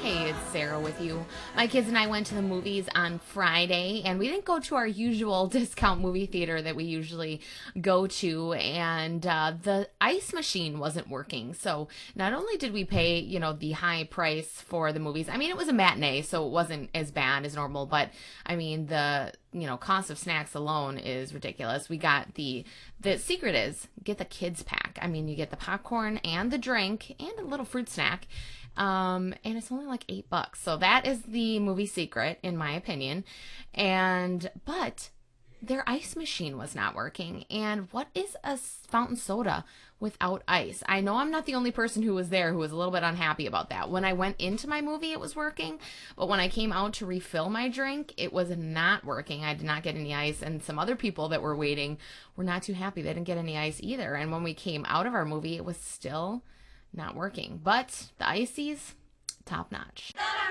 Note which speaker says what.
Speaker 1: Hey, it's Sarah with you. My kids and I went to the movies on Friday, and we didn't go to our usual discount movie theater that we usually go to, and the ice machine wasn't working. So not only did we pay, the high price for the movies, I mean, it was a matinee, so it wasn't as bad as normal, but I mean, the cost of snacks alone is ridiculous. We got the secret is get the kids pack. I mean, you get the popcorn and the drink and a little fruit snack. And it's only like $8. So that is the movie secret, in my opinion. But their ice machine was not working. And what is a fountain soda without ice? I know I'm not the only person who was there who was a little bit unhappy about that. When I went into my movie, it was working. But when I came out to refill my drink, it was not working. I did not get any ice. And some other people that were waiting were not too happy. They didn't get any ice either. And when we came out of our movie, it was still not working. But the ices, top notch.